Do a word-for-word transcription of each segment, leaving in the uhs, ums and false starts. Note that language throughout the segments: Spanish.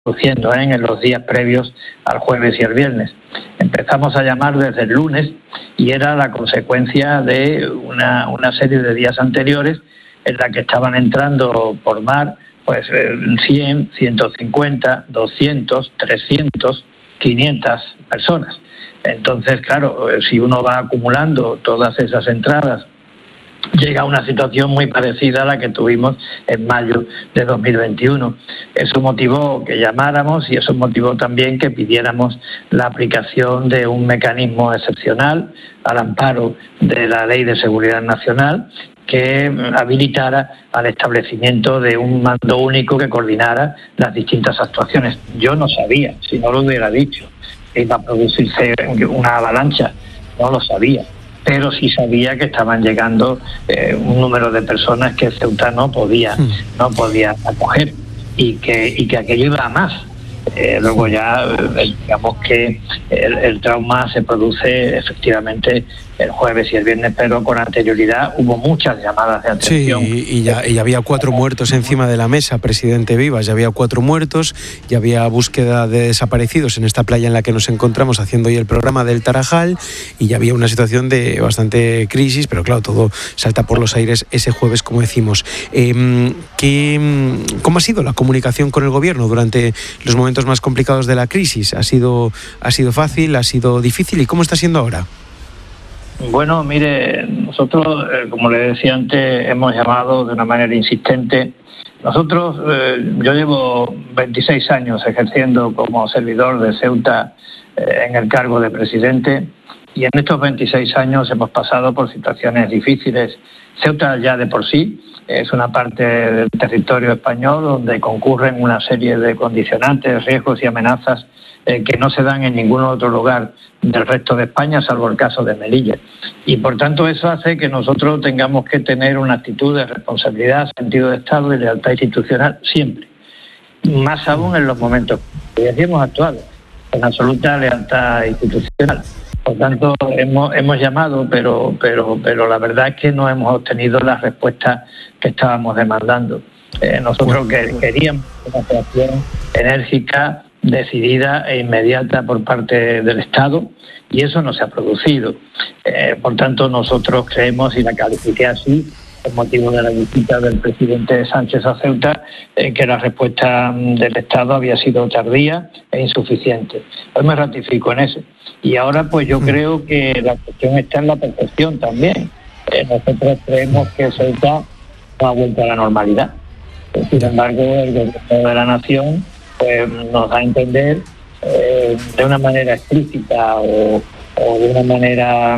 produciendo ¿eh? en los días previos al jueves y el viernes. Empezamos a llamar desde el lunes y era la consecuencia de una, una serie de días anteriores en la que estaban entrando por mar pues cien, ciento cincuenta, doscientos, trescientos, quinientas personas. Entonces, claro, si uno va acumulando todas esas entradas, llega a una situación muy parecida a la que tuvimos en mayo de dos mil veintiuno. Eso motivó que llamáramos y eso motivó también que pidiéramos la aplicación de un mecanismo excepcional al amparo de la Ley de Seguridad Nacional que habilitara al establecimiento de un mando único que coordinara las distintas actuaciones. Yo no sabía, si no lo hubiera dicho, que iba a producirse una avalancha, no lo sabía. Pero sí sabía que estaban llegando eh, un número de personas que Ceuta no podía, no podía acoger y que, y que aquello iba a más. Eh, luego ya, eh, digamos que el, el trauma se produce efectivamente el jueves y el viernes, pero con anterioridad hubo muchas llamadas de atención. Sí, y ya, y ya había cuatro muertos encima de la mesa, presidente Vivas, ya había cuatro muertos, ya había búsqueda de desaparecidos en esta playa en la que nos encontramos haciendo hoy el programa del Tarajal, y ya había una situación de bastante crisis, pero claro, todo salta por los aires ese jueves, como decimos. Eh, ¿qué, ¿Cómo ha sido la comunicación con el gobierno durante los momentos más complicados de la crisis? ¿Ha sido, ha sido fácil, ha sido difícil, y cómo está siendo ahora? Bueno, mire, nosotros, eh, como le decía antes, hemos llamado de una manera insistente. Nosotros, eh, yo llevo veintiséis años ejerciendo como servidor de Ceuta eh, en el cargo de presidente, y en estos veintiséis años hemos pasado por situaciones difíciles. Ceuta ya de por sí es una parte del territorio español donde concurren una serie de condicionantes, riesgos y amenazas eh, que no se dan en ningún otro lugar del resto de España, salvo el caso de Melilla. Y por tanto eso hace que nosotros tengamos que tener una actitud de responsabilidad, sentido de Estado y lealtad institucional siempre. Más aún en los momentos que hemos actuado con absoluta lealtad institucional. Por tanto, hemos, hemos llamado, pero, pero, pero la verdad es que no hemos obtenido la respuesta que estábamos demandando. Eh, nosotros que, queríamos una actuación enérgica, decidida e inmediata por parte del Estado, y eso no se ha producido. Eh, por tanto, nosotros creemos, y la califiqué así, con motivo de la visita del presidente Sánchez a Ceuta, eh, que la respuesta del Estado había sido tardía e insuficiente. Hoy me ratifico en eso. Y ahora pues yo creo que la cuestión está en la perfección también. Eh, nosotros creemos que Ceuta no ha vuelto a la normalidad. Sin embargo, el gobierno de la nación pues, nos da a entender eh, de una manera explícita o, o de una manera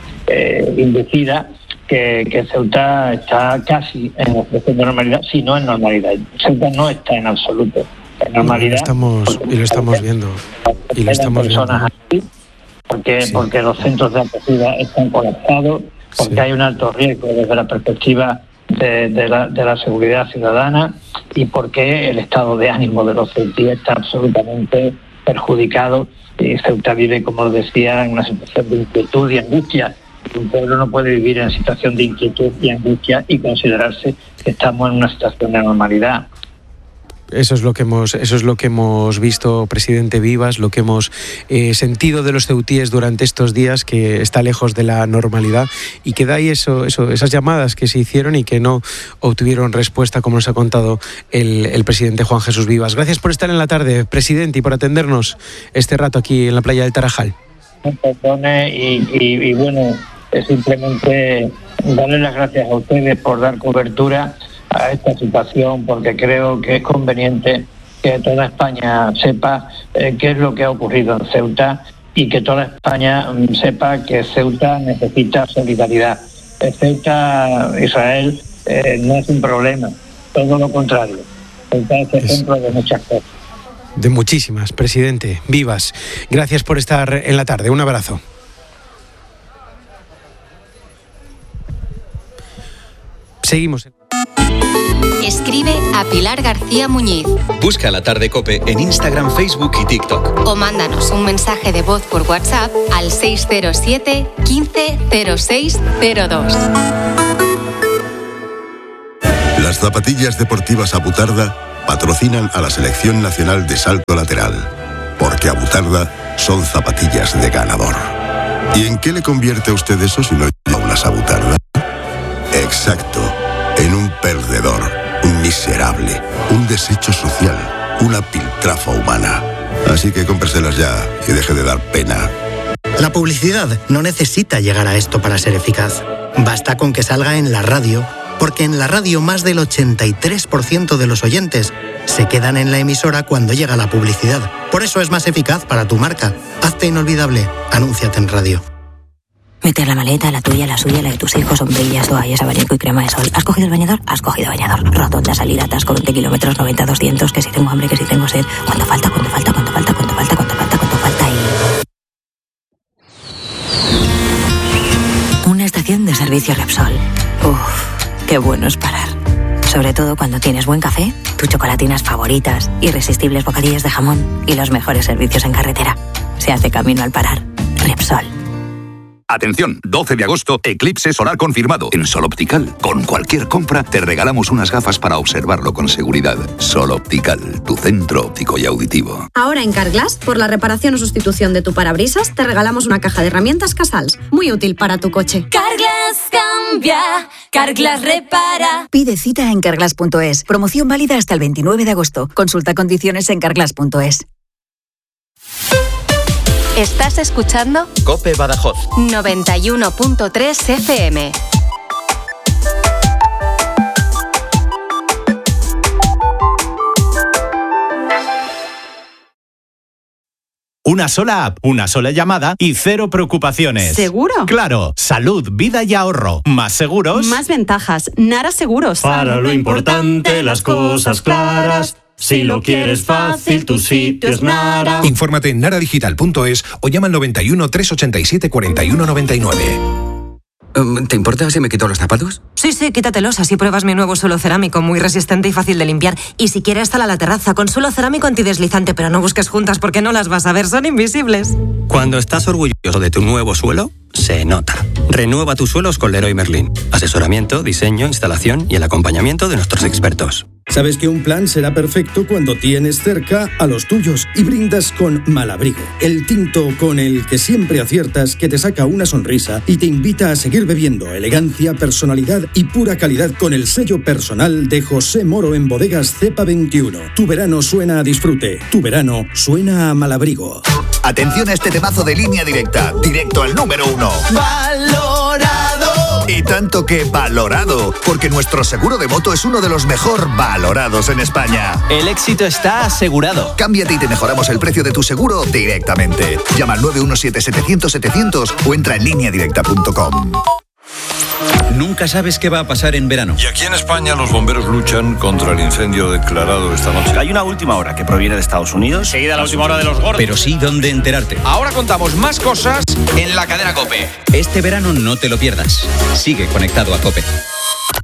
eh, inducida que, que Ceuta está casi en la situación de normalidad, si no en normalidad. Ceuta no está en absoluto en normalidad. Estamos, y lo estamos viendo. Y lo estamos viendo. Aquí, porque, sí. porque los centros de acogida están colapsados, porque sí. hay un alto riesgo desde la perspectiva de, de, la, de la seguridad ciudadana, y porque el estado de ánimo de los ceutíes está absolutamente perjudicado, y Ceuta vive, como os decía, en una situación de inquietud y angustia. Un pueblo no puede vivir en situación de inquietud y angustia y considerarse que estamos en una situación de normalidad. Eso es lo que hemos, eso es lo que hemos visto, presidente Vivas, lo que hemos eh, sentido de los ceutíes durante estos días, que está lejos de la normalidad, y que da ahí eso, eso, esas llamadas que se hicieron y que no obtuvieron respuesta, como nos ha contado el, el presidente Juan Jesús Vivas. Gracias por estar en la tarde, presidente, y por atendernos este rato aquí en la playa del Tarajal. Y, y, y bueno, es simplemente darle las gracias a ustedes por dar cobertura a esta situación, porque creo que es conveniente que toda España sepa eh, qué es lo que ha ocurrido en Ceuta, y que toda España um, sepa que Ceuta necesita solidaridad. Eh, Ceuta, Israel, eh, no es un problema, todo lo contrario. Ceuta es ejemplo de muchas cosas. De muchísimas, presidente Vivas. Gracias por estar en la tarde. Un abrazo. Seguimos. Escribe a Pilar García Muñiz. Busca La Tarde COPE en Instagram, Facebook y TikTok. O mándanos un mensaje de voz por WhatsApp al seis cero siete, quince, cero seis cero dos. Las zapatillas deportivas Abutarda patrocinan a la Selección Nacional de Salto Lateral, porque Abutarda son zapatillas de ganador. ¿Y en qué le convierte a usted eso si no lleva unas Abutarda? Exacto, en un perdedor, un miserable, un desecho social, una piltrafa humana. Así que cómpreselas ya y deje de dar pena. La publicidad no necesita llegar a esto para ser eficaz. Basta con que salga en la radio, porque en la radio más del ochenta y tres por ciento de los oyentes se quedan en la emisora cuando llega la publicidad. Por eso es más eficaz para tu marca. Hazte inolvidable. Anúnciate en radio. Meter la maleta, la tuya, la suya, la de tus hijos, sombrillas, toallas, abanico y crema de sol. ¿Has cogido el bañador? Has cogido bañador. Rotonda, salida, atasco, veinte kilómetros, noventa, doscientos, que si tengo hambre, que si tengo sed. ¿Cuánto falta? ¿Cuánto falta? ¿Cuánto falta? ¿Cuánto falta? ¿Cuánto falta? ¿Cuánto falta? Y... una estación de servicio Repsol. Uff, qué bueno es parar. Sobre todo cuando tienes buen café, tus chocolatinas favoritas, irresistibles bocadillos de jamón y los mejores servicios en carretera. Se hace camino al parar. Repsol. Atención, doce de agosto, eclipse solar confirmado en Sol Optical. Con cualquier compra te regalamos unas gafas para observarlo con seguridad. Sol Optical, tu centro óptico y auditivo. Ahora en Carglass, por la reparación o sustitución de tu parabrisas, te regalamos una caja de herramientas Casals, muy útil para tu coche. Carglass cambia, Carglass repara. Pide cita en carglass punto es. Promoción válida hasta el veintinueve de agosto. Consulta condiciones en carglass punto es. ¿Estás escuchando? COPE Badajoz noventa y uno punto tres F M. Una sola app, una sola llamada y cero preocupaciones. ¿Seguro? Claro, salud, vida y ahorro. Más seguros. Más ventajas. Nara Seguros. Para lo importante, las cosas claras. Si lo quieres fácil, tu sitio es Nara. Infórmate en nara digital punto es o llama al noventa y uno, trescientos ochenta y siete, cuarenta y uno noventa y nueve. ¿Te importa si me quito los zapatos? Sí, sí, quítatelos, así pruebas mi nuevo suelo cerámico, muy resistente y fácil de limpiar. Y si quieres, sal a la terraza con suelo cerámico antideslizante, pero no busques juntas porque no las vas a ver, son invisibles. Cuando estás orgulloso de tu nuevo suelo, se nota. Renueva tus suelos con Leroy Merlin. Asesoramiento, diseño, instalación y el acompañamiento de nuestros expertos. Sabes que un plan será perfecto cuando tienes cerca a los tuyos y brindas con Malabrigo, el tinto con el que siempre aciertas, que te saca una sonrisa y te invita a seguir bebiendo. Elegancia, personalidad y pura calidad con el sello personal de José Moro en Bodegas Cepa veintiuno. Tu verano suena a disfrute, tu verano suena a Malabrigo. Atención a este temazo de Línea Directa, directo al número uno. ¡Valorado! Y tanto que valorado, porque nuestro seguro de moto es uno de los mejor valorados en España. El éxito está asegurado. Cámbiate y te mejoramos el precio de tu seguro directamente. Llama al nueve uno siete, setecientos, setecientos o entra en línea directa punto com. Nunca sabes qué va a pasar en verano. Y aquí en España los bomberos luchan contra el incendio declarado esta noche. Hay una última hora que proviene de Estados Unidos. Seguida la última hora de los gordos. Pero sí dónde enterarte. Ahora contamos más cosas en la cadena COPE. Este verano no te lo pierdas. Sigue conectado a COPE.